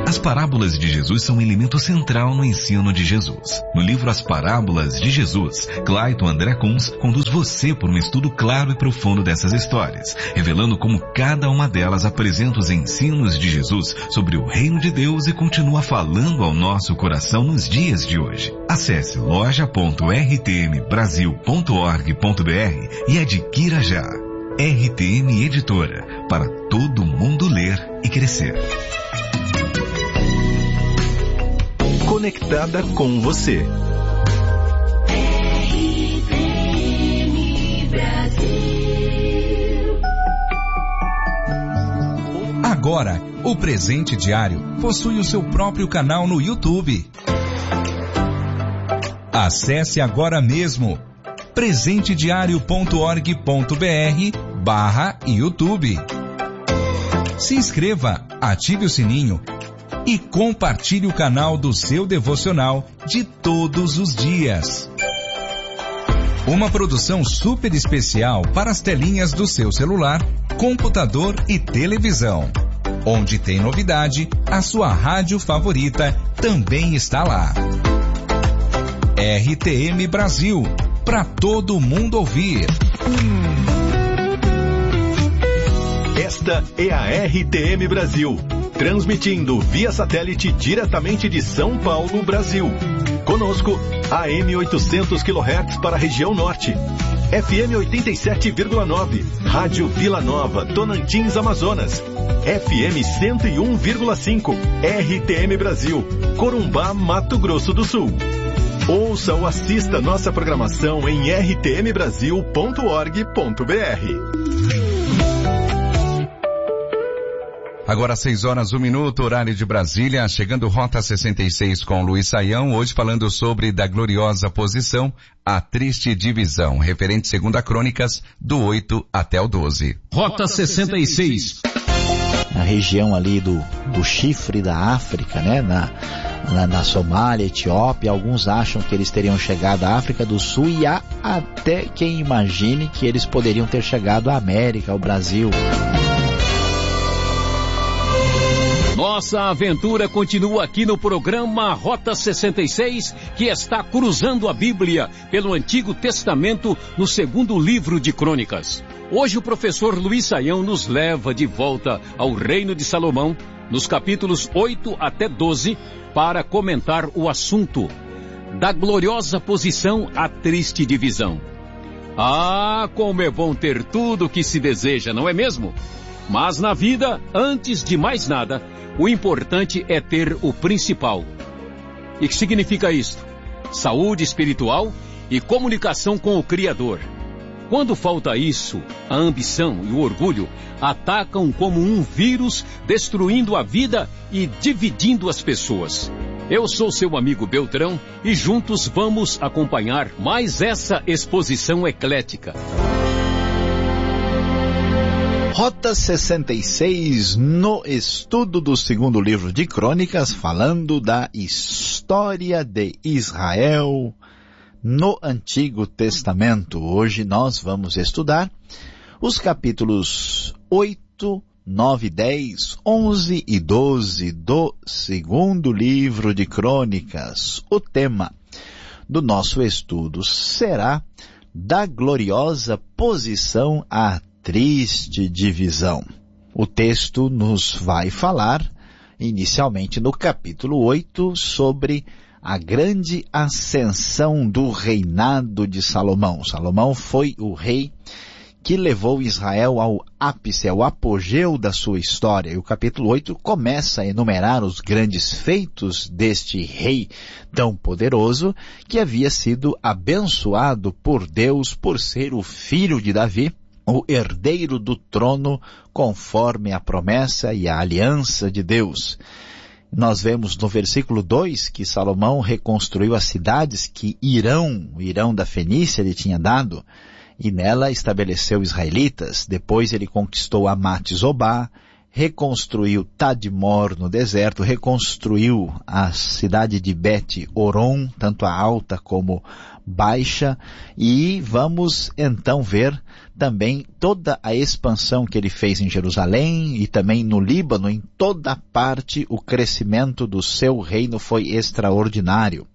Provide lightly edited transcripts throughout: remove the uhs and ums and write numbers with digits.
As parábolas de Jesus são um elemento central no ensino de Jesus. No livro As Parábolas de Jesus, Clayton André Kunz conduz você por um estudo claro e profundo dessas histórias, revelando como cada uma delas apresenta os ensinos de Jesus sobre o reino de Deus e continua falando ao nosso coração nos dias de hoje. Acesse loja.rtmbrasil.org.br e adquira já. RTM Editora, para todo mundo ler e crescer. Conectada com você. RTM Brasil. Agora, o Presente Diário possui o seu próprio canal no YouTube. Acesse agora mesmo presentediario.org.br/YouTube. Se inscreva, ative o sininho e compartilhe o canal do seu devocional de todos os dias. Uma produção super especial para as telinhas do seu celular, computador e televisão. Onde tem novidade, a sua rádio favorita também está lá. RTM Brasil, para todo mundo ouvir. Esta é a RTM Brasil, transmitindo via satélite diretamente de São Paulo, Brasil. Conosco, AM 800 kHz para a região norte, FM 87,9, Rádio Vila Nova, Tonantins, Amazonas, FM 101,5, RTM Brasil, Corumbá, Mato Grosso do Sul. Ouça ou assista nossa programação em rtmbrasil.org.br. Agora 6h01, horário de Brasília, chegando Rota 66 com Luiz Saião, hoje falando sobre da gloriosa posição, a triste divisão, referente segundo a Crônicas, do 8 até o 12. Rota 66. Na região ali do chifre da África, né, na Somália, Etiópia, alguns acham que eles teriam chegado à África do Sul e há até quem imagine que eles poderiam ter chegado à América, ao Brasil. Nossa aventura continua aqui no programa Rota 66, que está cruzando a Bíblia pelo Antigo Testamento no segundo livro de Crônicas. Hoje o professor Luiz Saião nos leva de volta ao Reino de Salomão, nos capítulos 8 até 12, para comentar o assunto da gloriosa posição à triste divisão. Ah, como é bom ter tudo o que se deseja, não é mesmo? Mas na vida, antes de mais nada, o importante é ter o principal. E que significa isto? Saúde espiritual e comunicação com o Criador. Quando falta isso, a ambição e o orgulho atacam como um vírus, destruindo a vida e dividindo as pessoas. Eu sou seu amigo Beltrão e juntos vamos acompanhar mais essa exposição eclética. Rota 66, no estudo do segundo livro de Crônicas, falando da história de Israel no Antigo Testamento. Hoje nós vamos estudar os capítulos 8, 9, 10, 11 e 12 do segundo livro de Crônicas. O tema do nosso estudo será da gloriosa posição à triste divisão. O texto nos vai falar, inicialmente no capítulo 8, sobre a grande ascensão do reinado de Salomão. Salomão foi o rei que levou Israel ao ápice, ao apogeu da sua história. E o capítulo 8 começa a enumerar os grandes feitos deste rei tão poderoso, que havia sido abençoado por Deus por ser o filho de Davi, o herdeiro do trono, conforme a promessa e a aliança de Deus. Nós vemos no versículo 2 que Salomão reconstruiu as cidades que Irão da Fenícia lhe tinha dado, e nela estabeleceu israelitas. Depois ele conquistou Amate-Zobá, reconstruiu Tadmor no deserto, reconstruiu a cidade de Bet-Horon, tanto a alta como baixa, e vamos então ver também toda a expansão que ele fez em Jerusalém e também no Líbano. Em toda parte o crescimento do seu reino foi extraordinário.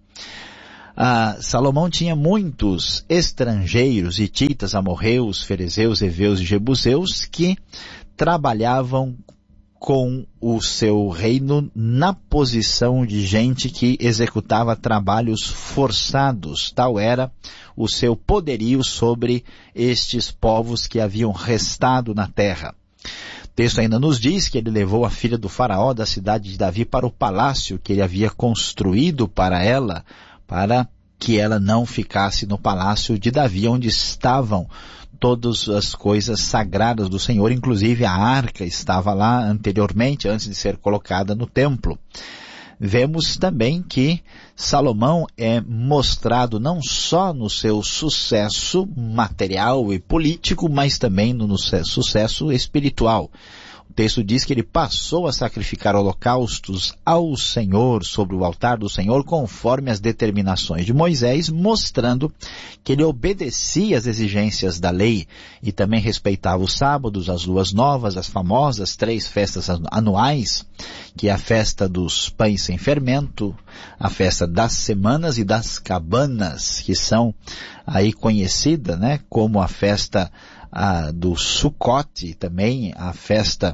Salomão tinha muitos estrangeiros, hititas, amorreus, ferezeus, heveus e jebuseus, que trabalhavam com o seu reino na posição de gente que executava trabalhos forçados. Tal era o seu poderio sobre estes povos que haviam restado na terra. O texto ainda nos diz que ele levou a filha do faraó da cidade de Davi para o palácio que ele havia construído para ela, para que ela não ficasse no palácio de Davi, onde estavam todas as coisas sagradas do Senhor, inclusive a arca estava lá anteriormente, antes de ser colocada no templo. Vemos também que Salomão é mostrado não só no seu sucesso material e político, mas também no sucesso espiritual. O texto diz que ele passou a sacrificar holocaustos ao Senhor sobre o altar do Senhor conforme as determinações de Moisés, mostrando que ele obedecia às exigências da lei e também respeitava os sábados, as luas novas, as famosas 3 festas anuais, que é a festa dos pães sem fermento, a festa das semanas e das cabanas, que são aí conhecida, né, como a festa do Sucote, também a festa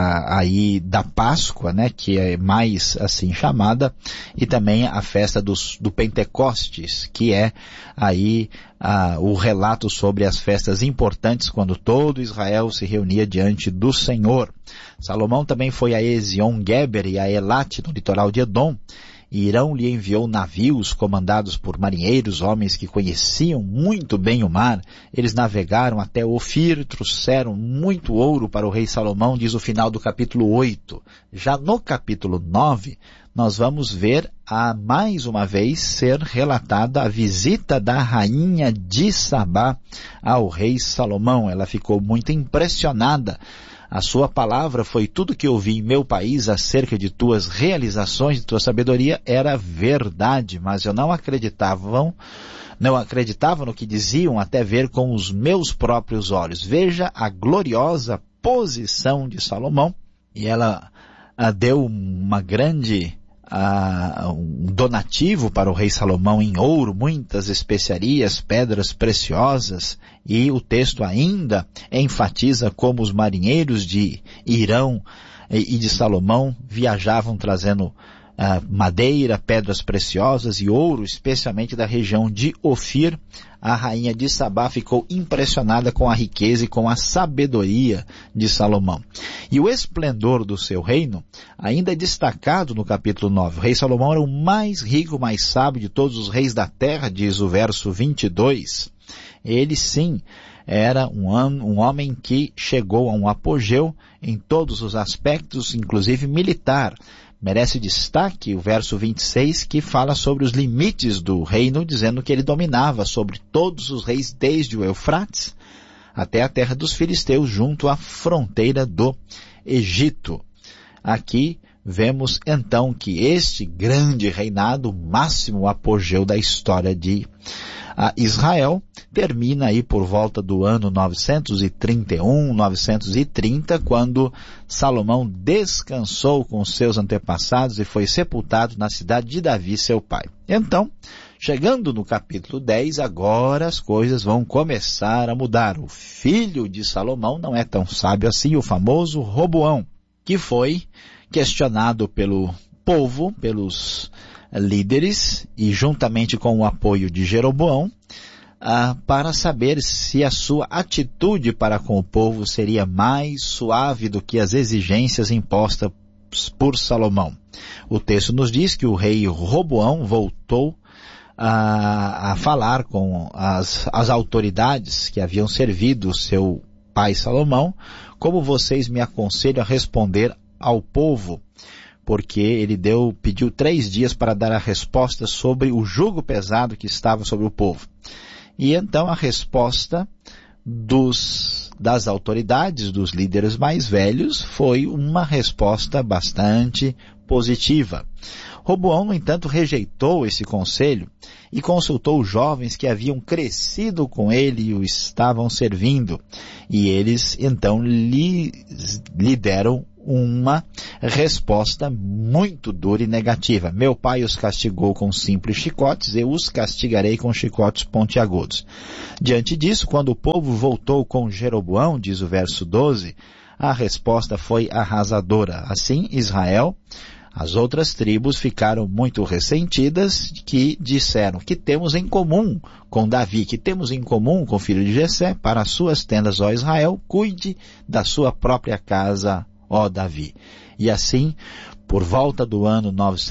aí da Páscoa, né, que é mais assim chamada, e também a festa do Pentecostes, que é aí o relato sobre as festas importantes quando todo Israel se reunia diante do Senhor. Salomão também foi a Ezion-Geber e a Elate, no litoral de Edom, e Irão lhe enviou navios comandados por marinheiros, homens que conheciam muito bem o mar. Eles navegaram até Ofir, trouxeram muito ouro para o rei Salomão, diz o final do capítulo 8. Já no capítulo 9, nós vamos ver mais uma vez ser relatada a visita da rainha de Sabá ao rei Salomão. Ela ficou muito impressionada. A sua palavra foi: tudo que ouvi em meu país acerca de tuas realizações, de tua sabedoria, era verdade, mas eu não acreditava no que diziam até ver com os meus próprios olhos. Veja a gloriosa posição de Salomão, e ela deu uma grande um donativo para o rei Salomão em ouro, muitas especiarias, pedras preciosas, e o texto ainda enfatiza como os marinheiros de Irão e de Salomão viajavam trazendo madeira, pedras preciosas e ouro, especialmente da região de Ofir. A rainha de Sabá ficou impressionada com a riqueza e com a sabedoria de Salomão. E o esplendor do seu reino ainda é destacado no capítulo 9. O rei Salomão era o mais rico, mais sábio de todos os reis da terra, diz o verso 22. Ele sim era um homem que chegou a um apogeu em todos os aspectos, inclusive militar. Merece destaque o verso 26, que fala sobre os limites do reino, dizendo que ele dominava sobre todos os reis desde o Eufrates até a terra dos filisteus, junto à fronteira do Egito. Aqui vemos então que este grande reinado, o máximo apogeu da história de Israel, termina aí por volta do ano 931, 930, quando Salomão descansou com seus antepassados e foi sepultado na cidade de Davi, seu pai. Então, chegando no capítulo 10, agora as coisas vão começar a mudar. O filho de Salomão não é tão sábio assim, o famoso Roboão, que foi questionado pelo povo, pelos líderes, e juntamente com o apoio de Jeroboão, para saber se a sua atitude para com o povo seria mais suave do que as exigências impostas por Salomão. O texto nos diz que o rei Roboão voltou a falar com as autoridades que haviam servido o seu pai Salomão: como vocês me aconselham a responder ao povo? Porque ele pediu 3 dias para dar a resposta sobre o jugo pesado que estava sobre o povo. E então a resposta das autoridades, dos líderes mais velhos, foi uma resposta bastante positiva. Roboão, no entanto, rejeitou esse conselho e consultou os jovens que haviam crescido com ele e o estavam servindo. E eles, então, lhe deram uma resposta muito dura e negativa. Meu pai os castigou com simples chicotes, eu os castigarei com chicotes pontiagudos. Diante disso, quando o povo voltou com Jeroboão, diz o verso 12, a resposta foi arrasadora. Assim, Israel, as outras tribos ficaram muito ressentidas, que disseram: que temos em comum com Davi, que temos em comum com o filho de Jessé, para as suas tendas, ó Israel, cuide da sua própria casa, ó Davi. E assim, por volta do ano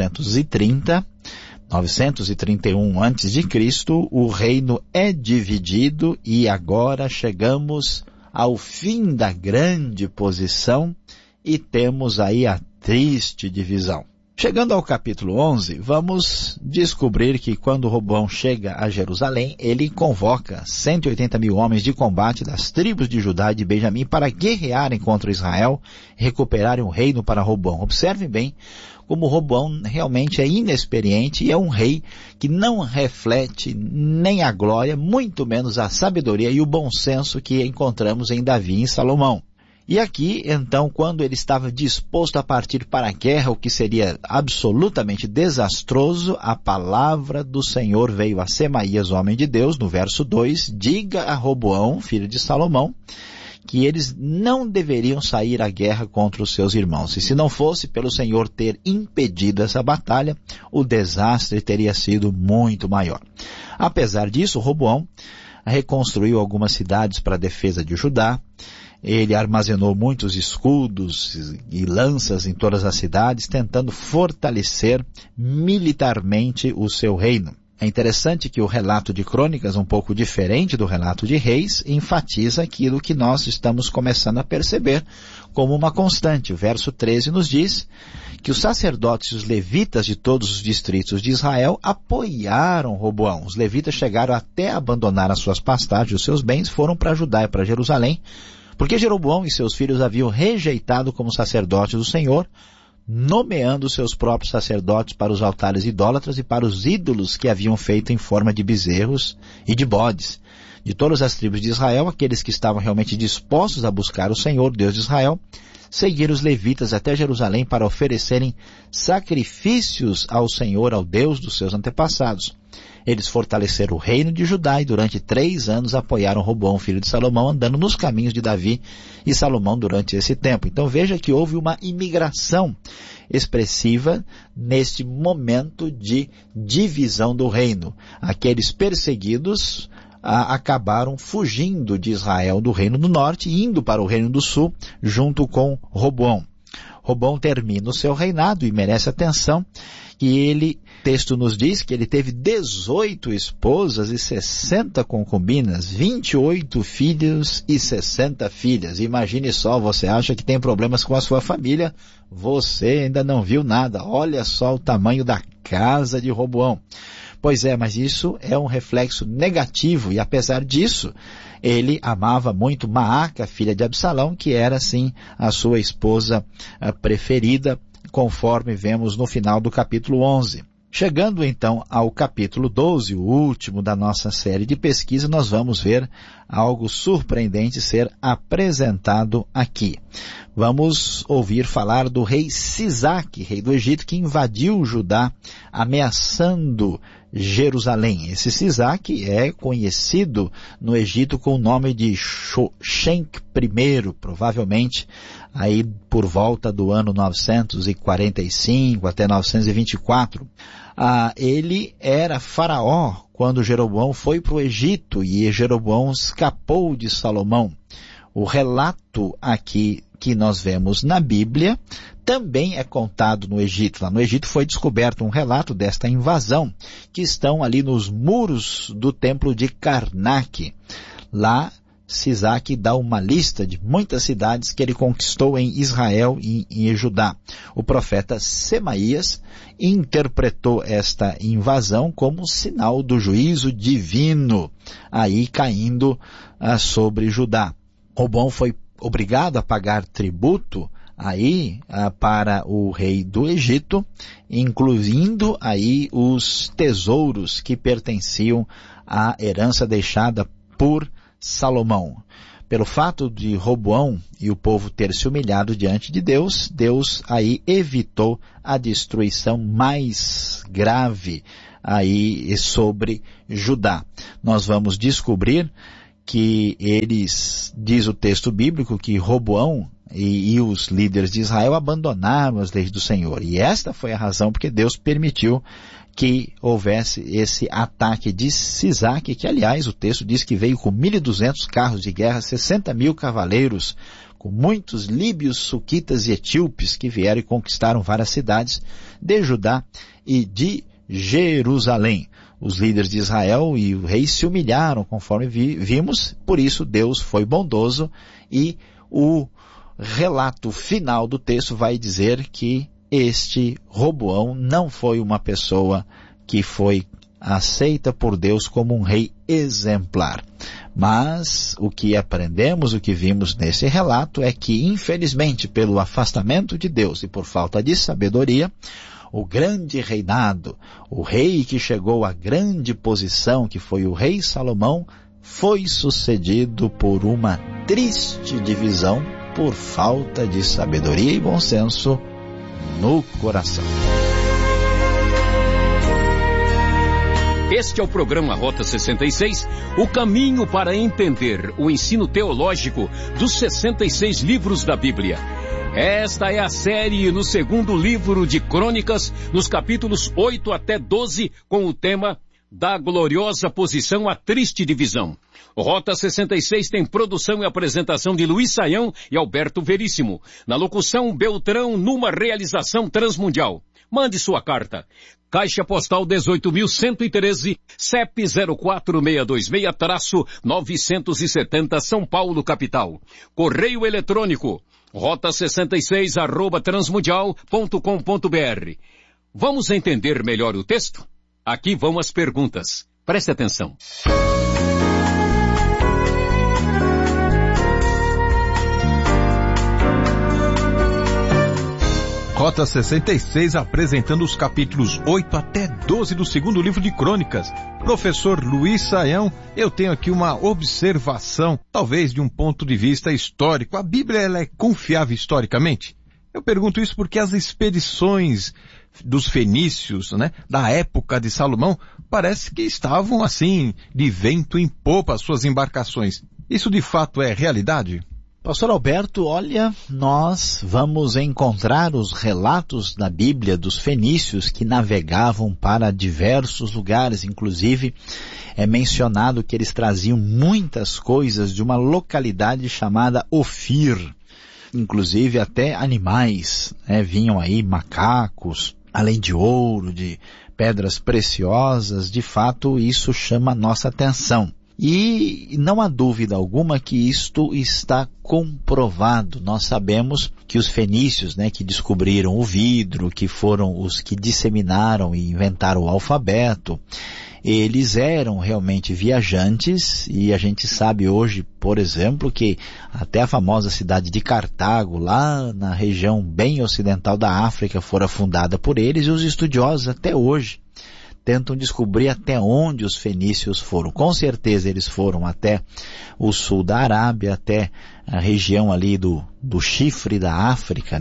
931 a.C., o reino é dividido e agora chegamos ao fim da grande posição e temos aí a triste divisão. Chegando ao capítulo 11, vamos descobrir que quando Roboão chega a Jerusalém, ele convoca 180 mil homens de combate das tribos de Judá e de Benjamim para guerrearem contra Israel e recuperarem o reino para Roboão. Observem bem como Roboão realmente é inexperiente e é um rei que não reflete nem a glória, muito menos a sabedoria e o bom senso que encontramos em Davi e em Salomão. E aqui, então, quando ele estava disposto a partir para a guerra, o que seria absolutamente desastroso, a palavra do Senhor veio a Semaías, homem de Deus, no verso 2, diga a Roboão, filho de Salomão, que eles não deveriam sair à guerra contra os seus irmãos. E se não fosse pelo Senhor ter impedido essa batalha, o desastre teria sido muito maior. Apesar disso, Roboão reconstruiu algumas cidades para a defesa de Judá. Ele armazenou muitos escudos e lanças em todas as cidades, tentando fortalecer militarmente o seu reino. É interessante que o relato de Crônicas, um pouco diferente do relato de Reis, enfatiza aquilo que nós estamos começando a perceber como uma constante. O verso 13 nos diz que os sacerdotes e os levitas de todos os distritos de Israel apoiaram Roboão. Os levitas chegaram até a abandonar as suas pastagens e os seus bens, foram para Judá e para Jerusalém, porque Jeroboão e seus filhos haviam rejeitado como sacerdotes do Senhor, nomeando seus próprios sacerdotes para os altares idólatras e para os ídolos que haviam feito em forma de bezerros e de bodes. De todas as tribos de Israel, aqueles que estavam realmente dispostos a buscar o Senhor, Deus de Israel, seguiram os levitas até Jerusalém para oferecerem sacrifícios ao Senhor, ao Deus dos seus antepassados. Eles fortaleceram o reino de Judá e durante 3 anos apoiaram Roboão, filho de Salomão, andando nos caminhos de Davi e Salomão durante esse tempo. Então veja que houve uma imigração expressiva neste momento de divisão do reino. Aqueles perseguidos acabaram fugindo de Israel, do reino do norte, e indo para o reino do sul, junto com Roboão. Roboão termina o seu reinado e merece atenção, que ele, o texto nos diz que ele teve 18 esposas e 60 concubinas, 28 filhos e 60 filhas. Imagine só, você acha que tem problemas com a sua família, você ainda não viu nada. Olha só o tamanho da casa de Roboão. Pois é, mas isso é um reflexo negativo e apesar disso, ele amava muito Maaca, filha de Absalão, que era assim a sua esposa preferida, conforme vemos no final do capítulo 11. Chegando então ao capítulo 12, o último da nossa série de pesquisa, nós vamos ver algo surpreendente ser apresentado aqui. Vamos ouvir falar do rei Sisaque, rei do Egito, que invadiu Judá, ameaçando Jerusalém. Esse Sisaque é conhecido no Egito com o nome de Shenk I, provavelmente aí por volta do ano 945 até 924. Ele era faraó quando Jeroboão foi para o Egito e Jeroboão escapou de Salomão. O relato aqui que nós vemos na Bíblia também é contado no Egito. Lá no Egito foi descoberto um relato desta invasão que estão ali nos muros do templo de Karnak. Lá Sisaque dá uma lista de muitas cidades que ele conquistou em Israel e em Judá. O profeta Semaías interpretou esta invasão como sinal do juízo divino aí caindo sobre Judá. Roboão foi obrigado a pagar tributo aí para o rei do Egito, incluindo aí os tesouros que pertenciam à herança deixada por Salomão. Pelo fato de Roboão e o povo ter se humilhado diante de Deus, Deus aí evitou a destruição mais grave aí sobre Judá. Nós vamos descobrir que diz o texto bíblico, que Roboão e os líderes de Israel abandonaram as leis do Senhor. E esta foi a razão porque Deus permitiu que houvesse esse ataque de Sisaque, que aliás o texto diz que veio com 1.200 carros de guerra, 60.000 cavaleiros, com muitos líbios, suquitas e etíopes que vieram e conquistaram várias cidades de Judá e de Jerusalém. Os líderes de Israel e o rei se humilharam, conforme vimos, por isso Deus foi bondoso, e o relato final do texto vai dizer que este Roboão não foi uma pessoa que foi aceita por Deus como um rei exemplar. Mas o que aprendemos, o que vimos nesse relato é que, infelizmente, pelo afastamento de Deus e por falta de sabedoria, o grande reinado, o rei que chegou à grande posição, que foi o rei Salomão, foi sucedido por uma triste divisão por falta de sabedoria e bom senso no coração. Este é o programa Rota 66, o caminho para entender o ensino teológico dos 66 livros da Bíblia. Esta é a série no segundo livro de Crônicas, nos capítulos 8 até 12, com o tema Da Gloriosa Posição à Triste Divisão. Rota 66 tem produção e apresentação de Luiz Saião e Alberto Veríssimo. Na locução, Beltrão, numa realização Transmundial. Mande sua carta. Caixa Postal 18.113, CEP 04626-970, São Paulo, capital. Correio eletrônico, rota66@transmundial.com.br. Vamos entender melhor o texto? Aqui vão as perguntas. Preste atenção. Rota 66 apresentando os capítulos 8 até 12 do segundo livro de Crônicas. Professor Luiz Saião, eu tenho aqui uma observação, talvez de um ponto de vista histórico. A Bíblia ela é confiável historicamente? Eu pergunto isso porque as expedições dos fenícios, da época de Salomão, parece que estavam assim, de vento em popa as suas embarcações. Isso de fato é realidade? Pastor Alberto, olha, nós vamos encontrar os relatos na Bíblia dos fenícios que navegavam para diversos lugares, inclusive é mencionado que eles traziam muitas coisas de uma localidade chamada Ofir, inclusive até animais, vinham aí macacos, além de ouro, de pedras preciosas. De fato isso chama a nossa atenção. E não há dúvida alguma que isto está comprovado. Nós sabemos que os fenícios, que descobriram o vidro, que foram os que disseminaram e inventaram o alfabeto, eles eram realmente viajantes, e a gente sabe hoje, por exemplo, que até a famosa cidade de Cartago, lá na região bem ocidental da África, fora fundada por eles, e os estudiosos até hoje tentam descobrir até onde os fenícios foram. Com certeza eles foram até o sul da Arábia, até a região ali do chifre da África,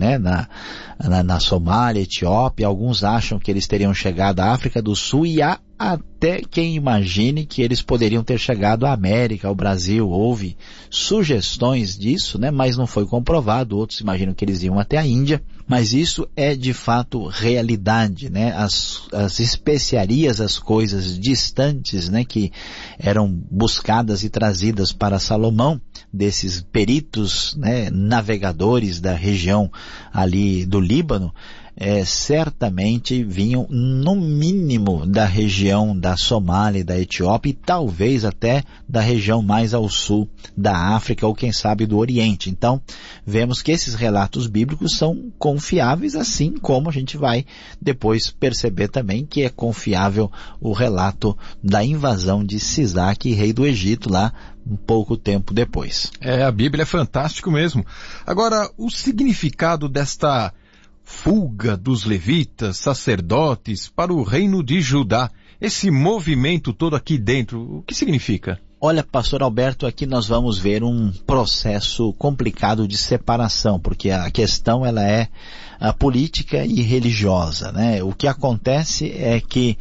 na Somália, Etiópia. Alguns acham que eles teriam chegado à África do Sul, e há até quem imagine que eles poderiam ter chegado à América, ao Brasil. Houve sugestões disso, mas não foi comprovado. Outros imaginam que eles iam até a Índia, mas isso é de fato realidade, as especiarias, as coisas distantes, que eram buscadas e trazidas para Salomão, desses peritos, navegadores da região ali do Líbano, certamente vinham no mínimo da região da Somália e da Etiópia e talvez até da região mais ao sul da África ou quem sabe do Oriente. Então, vemos que esses relatos bíblicos são confiáveis, assim como a gente vai depois perceber também que é confiável o relato da invasão de Sisaque, rei do Egito, lá um pouco tempo depois. A Bíblia é fantástico mesmo. Agora, o significado desta fuga dos levitas, sacerdotes, para o reino de Judá, esse movimento todo aqui dentro, o que significa? Olha, pastor Alberto, aqui nós vamos ver um processo complicado de separação, porque a questão ela é política e religiosa, né? O que acontece é que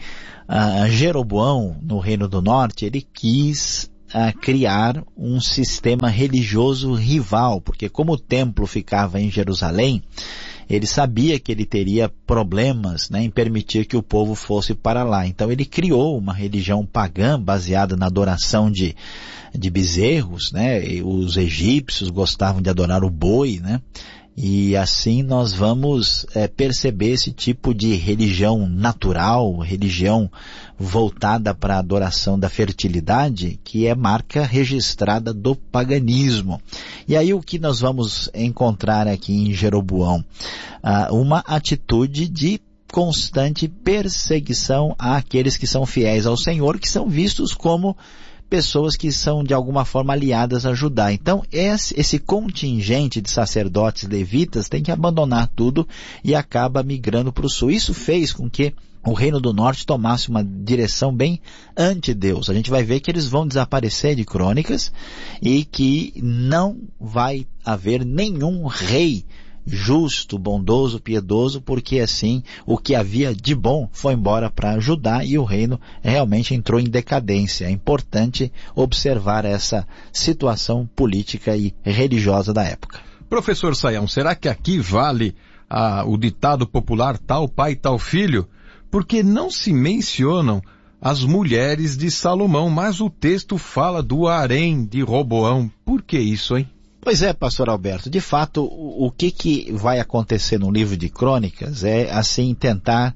Jeroboão, no Reino do Norte, ele quis criar um sistema religioso rival, porque como o templo ficava em Jerusalém, ele sabia que ele teria problemas, né, em permitir que o povo fosse para lá. Então ele criou uma religião pagã baseada na adoração de bezerros, né? E os egípcios gostavam de adorar o boi, né? E assim nós vamos perceber esse tipo de religião natural, religião voltada para a adoração da fertilidade, que é marca registrada do paganismo. E aí o que nós vamos encontrar aqui em Jeroboão? Uma atitude de constante perseguição àqueles que são fiéis ao Senhor, que são vistos como pessoas que são de alguma forma aliadas a Judá. Então esse contingente de sacerdotes levitas tem que abandonar tudo e acaba migrando para o sul. Isso fez com que o Reino do Norte tomasse uma direção bem anti-Deus. A gente vai ver que eles vão desaparecer de Crônicas e que não vai haver nenhum rei justo, bondoso, piedoso, porque assim o que havia de bom foi embora para Judá e o reino realmente entrou em decadência. É importante observar essa situação política e religiosa da época. Professor Sayão, será que aqui vale o ditado popular tal pai, tal filho? Porque não se mencionam as mulheres de Salomão, mas o texto fala do harém de Roboão. Por que isso, hein? Pois é, pastor Alberto, de fato, o que vai acontecer no livro de Crônicas é, assim, tentar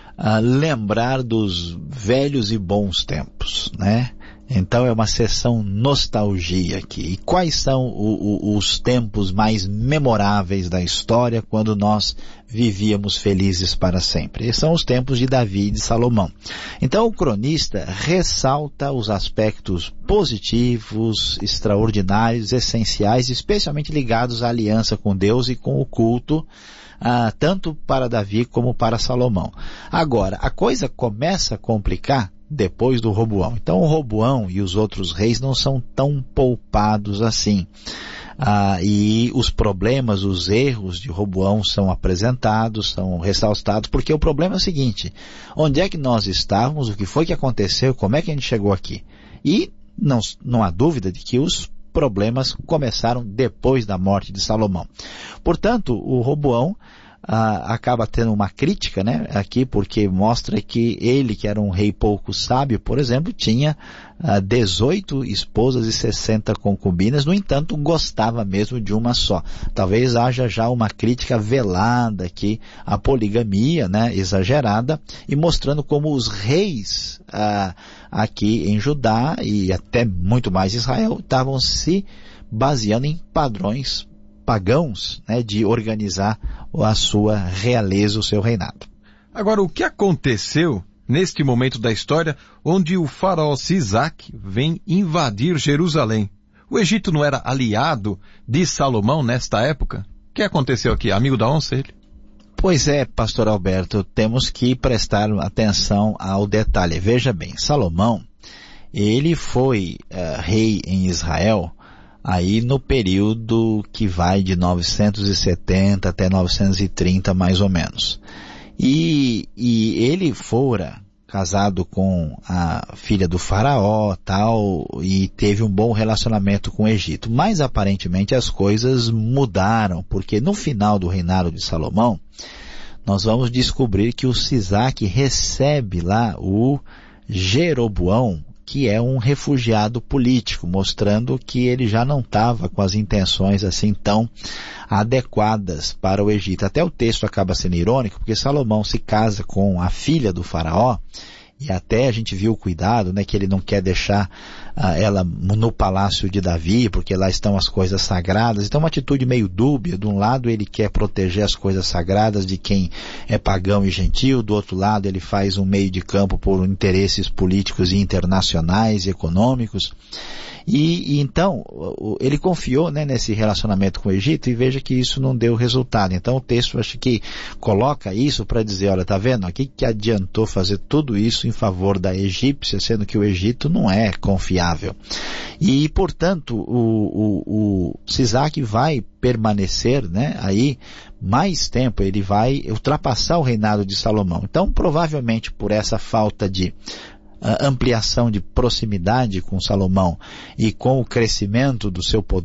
lembrar dos velhos e bons tempos, né? Então é uma sessão nostalgia aqui. E quais são os tempos mais memoráveis da história quando nós vivíamos felizes para sempre? Esses são os tempos de Davi e de Salomão. Então o cronista ressalta os aspectos positivos, extraordinários, essenciais, especialmente ligados à aliança com Deus e com o culto, tanto para Davi como para Salomão. Agora, a coisa começa a complicar depois do Roboão. Então o Roboão e os outros reis não são tão poupados assim. E os problemas, os erros de Roboão são apresentados, são ressaltados, porque o problema é o seguinte: onde é que nós estávamos, o que foi que aconteceu, como é que a gente chegou aqui? E não há dúvida de que os problemas começaram depois da morte de Salomão. Portanto, o Roboão acaba tendo uma crítica, né, aqui, porque mostra que ele, que era um rei pouco sábio, por exemplo, tinha 18 esposas e 60 concubinas, no entanto, gostava mesmo de uma só. Talvez haja já uma crítica velada aqui à poligamia, né, exagerada, e mostrando como os reis aqui em Judá e até muito mais Israel estavam se baseando em padrões pagãos, né, de organizar a sua realeza, o seu reinado. Agora, o que aconteceu neste momento da história onde o faraó Sisaque vem invadir Jerusalém? O Egito não era aliado de Salomão nesta época? O que aconteceu aqui? Amigo da onça ele? Pois é, pastor Alberto, temos que prestar atenção ao detalhe. Veja bem, Salomão, ele foi rei em Israel aí no período que vai de 970 até 930 mais ou menos. E ele fora casado com a filha do faraó, tal, e teve um bom relacionamento com o Egito. Mas aparentemente as coisas mudaram, porque no final do reinado de Salomão, nós vamos descobrir que o Sisaque recebe lá o Jeroboão que é um refugiado político, mostrando que ele já não estava com as intenções assim tão adequadas para o Egito. Até o texto acaba sendo irônico, porque Salomão se casa com a filha do faraó, e até a gente viu o cuidado, né, que ele não quer deixar ela no palácio de Davi, porque lá estão as coisas sagradas. Então uma atitude meio dúbia. De um lado ele quer proteger as coisas sagradas de quem é pagão e gentil, do outro lado ele faz um meio de campo por interesses políticos e internacionais e econômicos. E então, ele confiou, né, nesse relacionamento com o Egito, e veja que isso não deu resultado. Então o texto, acho que coloca isso para dizer, olha, tá vendo? O que adiantou fazer tudo isso em favor da egípcia, sendo que o Egito não é confiável. E, portanto, o Sisaque vai permanecer, né, aí mais tempo, ele vai ultrapassar o reinado de Salomão. Então, provavelmente por essa falta de ampliação de proximidade com Salomão e com o crescimento do seu poder